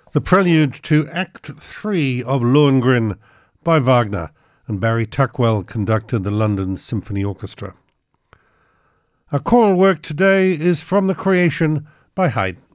the prelude to Act 3 of Lohengrin by Wagner, and Barry Tuckwell conducted the London Symphony Orchestra. Our choral work today is from the Creation by Haydn.